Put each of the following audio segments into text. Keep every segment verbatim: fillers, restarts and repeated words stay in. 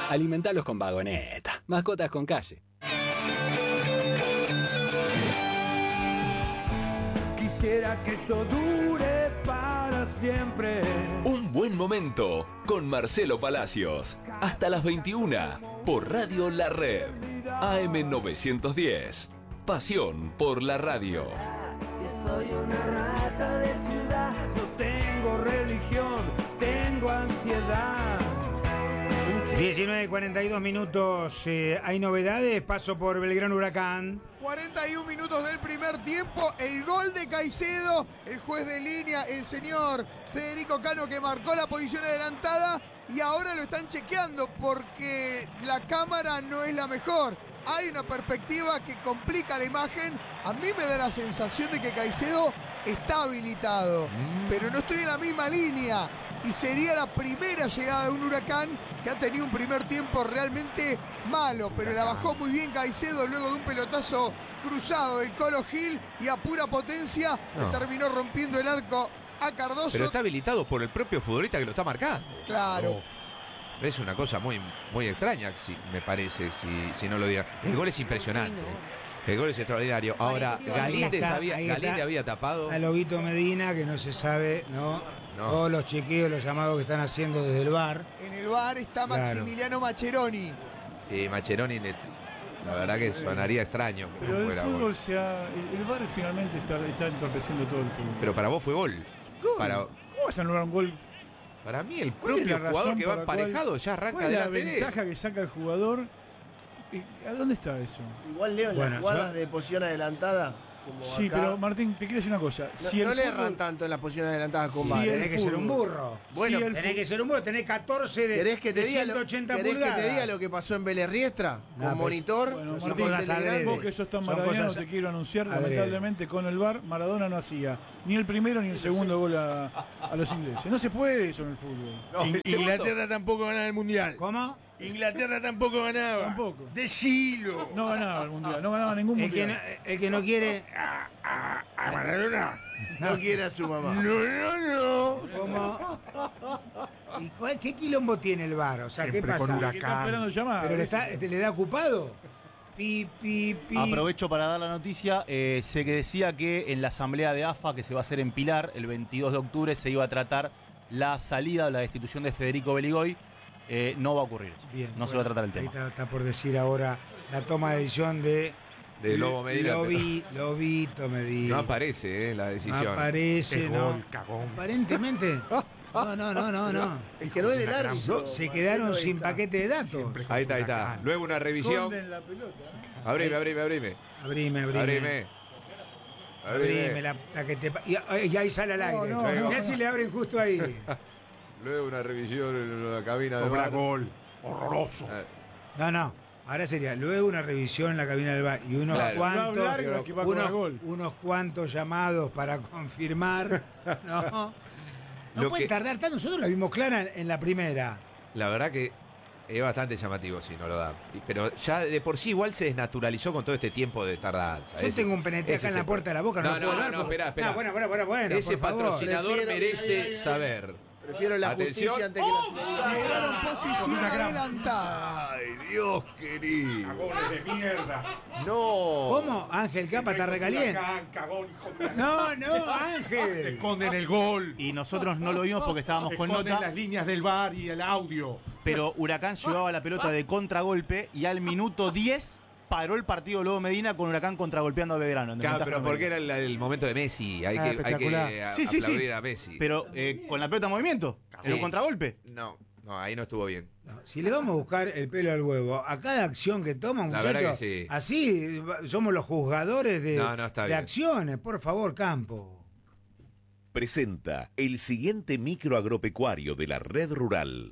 Alimentalos con Vagoneta. Mascotas con calle. Quisiera que esto dure para siempre. Un buen momento con Marcelo Palacios. Hasta las veintiuna por Radio La Red. A M novecientos diez. Pasión por la radio. Yo soy una rata de ciudad. No tengo religión, tengo ansiedad. diecinueve cuarenta y dos minutos. Eh, hay novedades. Paso por Belgrano Huracán. cuarenta y un minutos del primer tiempo, el gol de Caicedo, el juez de línea, el señor Federico Cano, que marcó la posición adelantada y ahora lo están chequeando porque la cámara no es la mejor. Hay una perspectiva que complica la imagen. A mí me da la sensación de que Caicedo está habilitado, pero no estoy en la misma línea. Y sería la primera llegada de un Huracán que ha tenido un primer tiempo realmente malo, pero la bajó muy bien Caicedo luego de un pelotazo cruzado del Colo Gil y a pura potencia no. le terminó rompiendo el arco a Cardoso. Pero está habilitado por el propio futbolista que lo está marcando. Claro. Oh. Es una cosa muy, muy extraña, si, me parece, si, si no lo digan. El gol es impresionante. El gol es extraordinario. Ahora, Galíndez había, Galíndez había tapado. A Lobito Medina, que no se sabe, ¿no? No. Todos los chequeos, los llamados que están haciendo desde el V A R. En el V A R está Maximiliano claro. Macheroni. Y Macheroni, la verdad que sonaría extraño. Que Pero no el fútbol gol. se ha, el, el V A R finalmente está, está entorpeciendo todo el fútbol. Pero para vos fue gol. ¿Gol? Para, ¿Cómo vas a anular un gol? Para mí el propio jugador que va emparejado cual, ya arranca ¿cuál de es la la ventaja que saca el jugador? ¿A dónde está eso? Igual Leo en bueno, las jugadas yo... de posición adelantada. Como sí, acá, pero Martín, te quiero decir una cosa. No, si no el le fútbol... erran tanto en las posiciones adelantadas con sí, V A R. Tenés que ser un burro. Bueno, sí, tenés fútbol. que ser un burro. Tenés catorce de, ¿Querés que te de diga ciento ochenta lo, ¿querés pulgadas. que te diga lo que pasó en Vélez Riestra? No, con monitor. Bueno, Son Martín, cosas adrede. vos que sos tan maradoniano, te quiero anunciar, adrede. lamentablemente con el V A R, Maradona no hacía ni el primero ni el segundo gol a, a los ingleses. No se puede eso en el fútbol. No, In- Inglaterra tampoco ganaba el Mundial. ¿Cómo? Inglaterra tampoco ganaba. Tampoco. Decilo. No ganaba el Mundial, no ganaba ningún el Mundial. Que no, el que no quiere... A, a, a Maradona. No, no quiere a su mamá. No, no, no. ¿Cómo? ¿Y cuál, qué quilombo tiene el V A R? O sea, Siempre ¿qué pasa? con ¿Qué está esperando llamada? ¿Pero le, está, le da ocupado? Pi, pi, pi. Aprovecho para dar la noticia. Eh, se que decía que en la asamblea de A F A que se va a hacer en Pilar el veintidós de octubre se iba a tratar la salida o la destitución de Federico Beligoy. Eh, no va a ocurrir. Bien, no bueno, se va a tratar el tema. Ahí está, está por decir ahora la toma de decisión de de Lobo Medina. Lobi, Lobito Medina. No aparece eh, la decisión. No aparece, no. Gol, cagón. Aparentemente. No, no, no, no, no. El que no es del árbitro. Se quedaron sin paquete de datos. Ahí está, ahí está. Luego una revisión. La pelota. Abrime, abrime, abrime. Abrime, abrime. Abrime. Abrime la que te y, y ahí sale al aire. No, no, ya no. si le abren justo ahí. Luego una revisión en la cabina de Cobra V A R. gol. Horroroso. Eh, No, no. Ahora sería luego una revisión en la cabina del V A R y unos Claro. cuantos Va a hablar que va a cobrar unos, gol. unos cuantos llamados para confirmar. No, no Lo puede que- tardar tanto. Nosotros la vimos clara en, en la primera. La verdad que es bastante llamativo si no lo da. Y- Pero ya de por sí igual se desnaturalizó con todo este tiempo de tardanza. Yo Ese tengo es- un P N T ese acá en es la el puerta de la boca, no, No, lo puedo no, dar. no, porque- espera, espera. No, bueno, bueno, bueno, bueno. Ese por favor. patrocinador Prefiero- merece ay, ay, ay, saber. Prefiero la Atención. justicia antes que la Lograron posición adelantada. Ay, Dios querido. Cagones de mierda. No. ¿Cómo? Ángel Capa está recaliente. Huracán, cagón, hijo de la- No, no, Ángel. Esconden el gol. Y nosotros no lo vimos porque estábamos con Esconden nota. las líneas del V A R y el audio. Pero Huracán llevaba la pelota de contragolpe y al minuto diez paró el partido Lobo Medina con Huracán contragolpeando a Belgrano. en Claro, desventaja pero numérica. porque era el, el momento de Messi. Hay Ah, que, hay que espectacular. a- Sí, sí, sí. aplaudir a Messi. Pero eh, con la pelota en movimiento, en un Sí. contragolpe. No, no, ahí no estuvo bien. No, si le vamos a buscar el pelo al huevo a cada acción que toma, La verdad muchachos, que sí. así somos los juzgadores de, No, no está de bien. acciones. Por favor, Campo. Presenta el siguiente micro agropecuario de la Red Rural.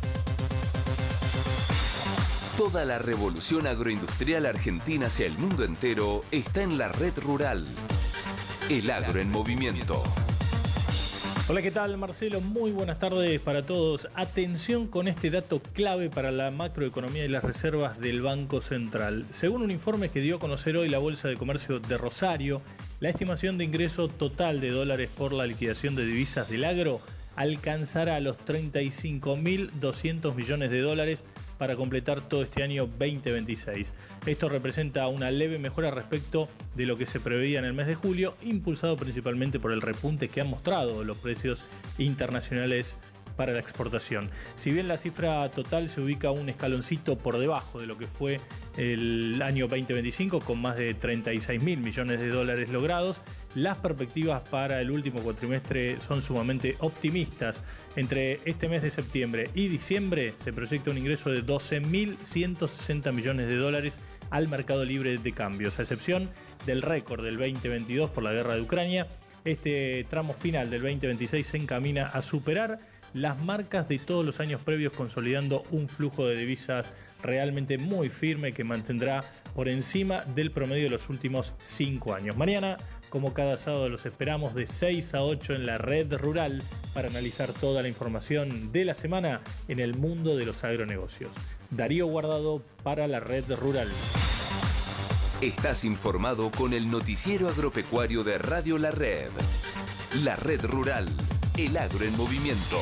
Toda la revolución agroindustrial argentina hacia el mundo entero está en la Red Rural. El agro en movimiento. Hola, ¿qué tal, Marcelo? Muy buenas tardes para todos. Atención con este dato clave para la macroeconomía y las reservas del Banco Central. Según un informe que dio a conocer hoy la Bolsa de Comercio de Rosario, la estimación de ingreso total de dólares por la liquidación de divisas del agro alcanzará los treinta y cinco mil doscientos millones de dólares para completar todo este año veinte veintiséis. Esto representa una leve mejora respecto de lo que se preveía en el mes de julio, impulsado principalmente por el repunte que han mostrado los precios internacionales para la exportación. Si bien la cifra total se ubica un escaloncito por debajo de lo que fue el año veinte veinticinco, con más de treinta y seis mil millones de dólares logrados, las perspectivas para el último cuatrimestre son sumamente optimistas. Entre este mes de septiembre y diciembre se proyecta un ingreso de doce mil ciento sesenta millones de dólares al mercado libre de cambios, a excepción del récord del veinte veintidós por la guerra de Ucrania. Este tramo final del veinte veintiséis se encamina a superar las marcas de todos los años previos, consolidando un flujo de divisas realmente muy firme que mantendrá por encima del promedio de los últimos cinco años. Mañana, como cada sábado, los esperamos de seis a ocho en la Red Rural para analizar toda la información de la semana en el mundo de los agronegocios. Darío Guardado para la Red Rural. Estás informado con el noticiero agropecuario de Radio La Red. La Red Rural. El agro en movimiento.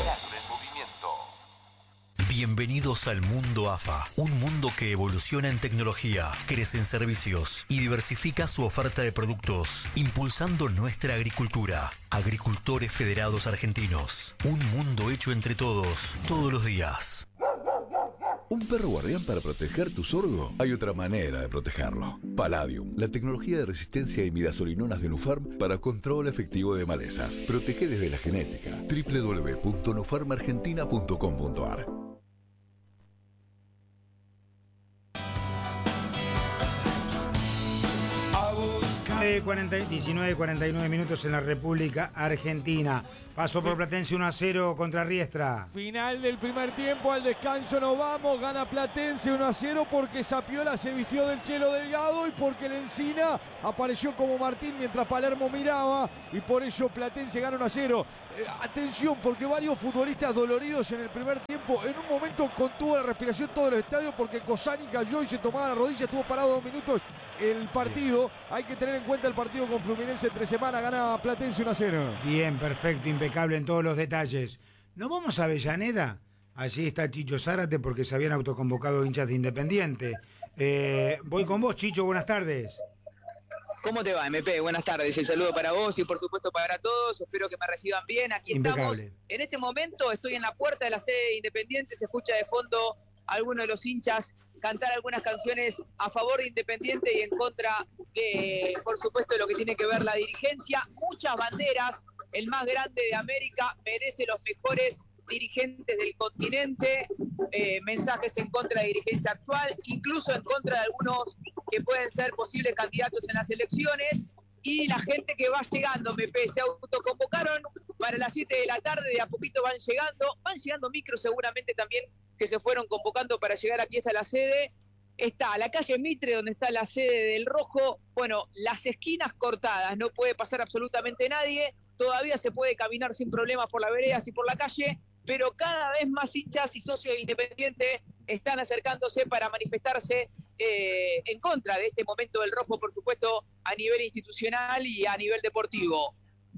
Bienvenidos al mundo A F A, un mundo que evoluciona en tecnología, crece en servicios y diversifica su oferta de productos, impulsando nuestra agricultura. Agricultores Federados Argentinos, un mundo hecho entre todos, todos los días. ¿Un perro guardián para proteger tu sorgo? Hay otra manera de protegerlo. Palladium, la tecnología de resistencia a imidazolinonas de Nufarm para control efectivo de malezas. Protege desde la genética. doble u doble u doble u punto nufarm argentina punto com punto a r. diecinueve cuarenta y nueve minutos en la República Argentina. Pasó por Platense uno a cero contra Riestra. Final del primer tiempo, al descanso nos vamos. Gana Platense uno a cero porque Sapiola se vistió del Chelo Delgado y porque el Encina apareció como Martín mientras Palermo miraba, y por eso Platense gana uno a cero. Eh, atención, porque varios futbolistas doloridos en el primer tiempo. En un momento contuvo la respiración todo el estadio porque Cosani cayó y se tomaba la rodilla. Estuvo parado dos minutos el partido. Hay que tener en cuenta el partido con Fluminense entre semana. Gana Platense uno a cero. Bien, perfecto, impecable en todos los detalles. ¿Nos vamos a Avellaneda? Allí está Chicho Zárate porque se habían autoconvocado hinchas de Independiente. Eh, voy con vos, Chicho, buenas tardes. ¿Cómo te va, M P? Buenas tardes. El saludo para vos y por supuesto para todos. Espero que me reciban bien. Aquí impecable. Estamos. En este momento estoy en la puerta de la sede de Independiente. Se escucha de fondo a algunos de los hinchas cantar algunas canciones a favor de Independiente y en contra de, por supuesto, de lo que tiene que ver la dirigencia. Muchas banderas. El más grande de América merece los mejores dirigentes del continente, eh, mensajes en contra de la dirigencia actual, incluso en contra de algunos que pueden ser posibles candidatos en las elecciones, y la gente que va llegando, M P, se autoconvocaron para las siete de la tarde, de a poquito van llegando, van llegando micros seguramente también que se fueron convocando para llegar aquí hasta la sede. Está la calle Mitre, donde está la sede del Rojo, bueno, las esquinas cortadas, no puede pasar absolutamente nadie, todavía se puede caminar sin problemas por las veredas y por la calle, pero cada vez más hinchas y socios de Independiente están acercándose para manifestarse eh, en contra de este momento del Rojo, por supuesto, a nivel institucional y a nivel deportivo.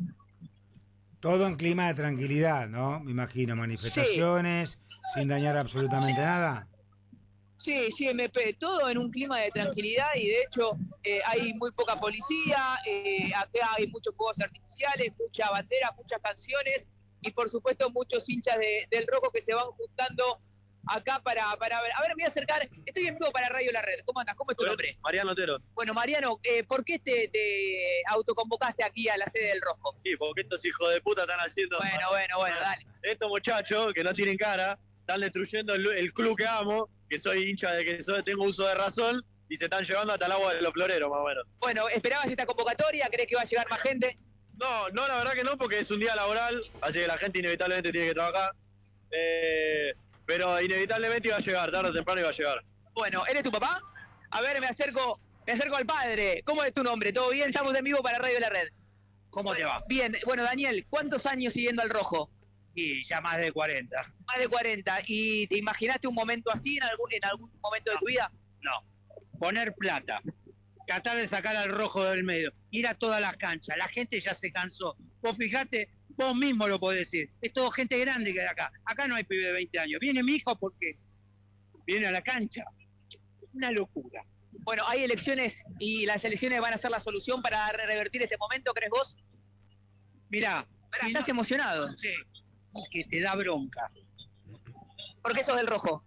Todo en clima de tranquilidad, ¿no? Me imagino, manifestaciones, sí, sin dañar absolutamente nada. Sí, sí, M P, todo en un clima de tranquilidad y de hecho eh, hay muy poca policía, eh, acá hay muchos fuegos artificiales, mucha bandera, muchas canciones y por supuesto muchos hinchas de, del Rojo que se van juntando acá para, para ver. A ver, me voy a acercar, estoy en vivo para Radio La Red. ¿Cómo andas? ¿Cómo es tu nombre? Mariano Otero. Bueno, Mariano, eh, ¿por qué te, te autoconvocaste aquí a la sede del Rojo? Sí, porque estos hijos de puta están haciendo... Bueno, bueno, bueno, dale. Estos muchachos que no tienen cara, están destruyendo el, el club que amo, que soy hincha de que soy, tengo uso de razón, y se están llevando hasta el agua de los floreros, más o menos. Bueno, ¿esperabas esta convocatoria? ¿Crees que va a llegar más gente? No, no, la verdad que no, porque es un día laboral, así que la gente inevitablemente tiene que trabajar. Eh, pero inevitablemente iba a llegar, tarde o temprano iba a llegar. Bueno, ¿eres tu papá? A ver, me acerco, me acerco al padre. ¿Cómo es tu nombre? ¿Todo bien? Estamos en vivo para Radio La Red. ¿Cómo te va? Bien, bueno, Daniel, ¿cuántos años siguiendo al Rojo? Y ya más de cuarenta. Más de cuarenta. ¿Y te imaginaste un momento así en algún, en algún momento de tu vida? No. Poner plata. Tratar de sacar al Rojo del medio. Ir a todas las canchas. La gente ya se cansó. Vos fijate, Vos mismo lo podés decir. Es todo gente grande que hay acá. Acá no hay pibe de veinte años. Viene mi hijo porque viene a la cancha. Una locura. Bueno, hay elecciones y las elecciones van a ser la solución para revertir este momento, ¿crees vos? Mirá. Si estás no, emocionado. Sí, que te da bronca. ¿Por qué sos del rojo?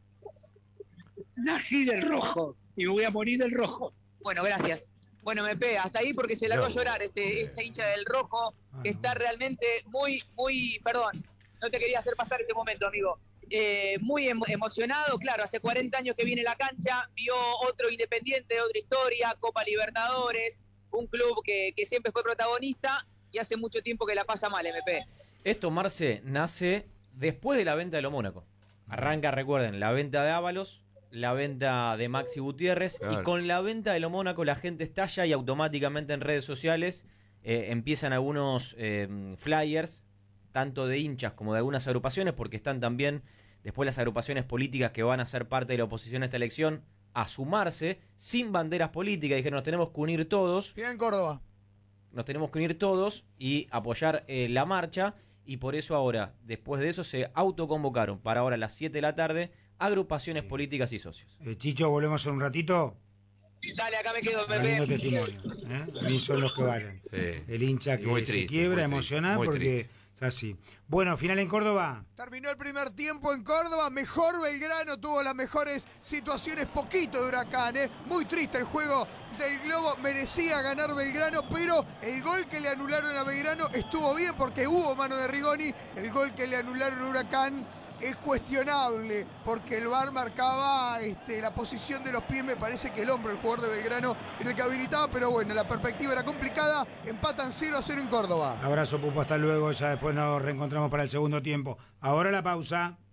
Nací del rojo y me voy a morir del rojo. Bueno, gracias. Bueno, me pega hasta ahí porque se largó no. a llorar este, este hincha del rojo que está realmente muy, muy, perdón, no te quería hacer pasar este momento, amigo. Eh, muy em emocionado, claro, hace cuarenta años que viene a la cancha, vio otro Independiente, otra historia, Copa Libertadores, un club que, que siempre fue protagonista y hace mucho tiempo que la pasa mal, M P. Esto, Marce, nace después de la venta de lo Mónaco. Arranca, recuerden, la venta de Ábalos, la venta de Maxi Gutiérrez, claro. Y con la venta de lo Mónaco la gente estalla y automáticamente en redes sociales eh, empiezan algunos eh, flyers, tanto de hinchas como de algunas agrupaciones, porque están también después las agrupaciones políticas que van a ser parte de la oposición a esta elección, a sumarse sin banderas políticas. Dijeron, nos tenemos que unir todos. Bien en Córdoba. Nos tenemos que unir todos y apoyar eh, la marcha, y por eso ahora, después de eso, se autoconvocaron para ahora a las siete de la tarde agrupaciones sí. políticas y socios. Eh, Chicho, ¿volvemos en un ratito? Dale, acá me quedo, me lindo testimonio, ¿eh? A mí son los que valen. Sí. El hincha que triste, se quiebra, emocional, porque triste. Es así. Bueno, final en Córdoba. Terminó el primer tiempo en Córdoba. Mejor Belgrano, tuvo las mejores situaciones. Poquito de Huracán, ¿eh? Muy triste el juego del Globo. Merecía ganar Belgrano, pero el gol que le anularon a Belgrano estuvo bien porque hubo mano de Rigoni. El gol que le anularon a Huracán es cuestionable porque el V A R marcaba este, la posición de los pies. Me parece que el hombro, el jugador de Belgrano, era el que habilitaba, pero bueno, la perspectiva era complicada. Empatan cero a cero en Córdoba. Abrazo, Pupo, hasta luego. Ya después nos reencontramos para el segundo tiempo. Ahora la pausa.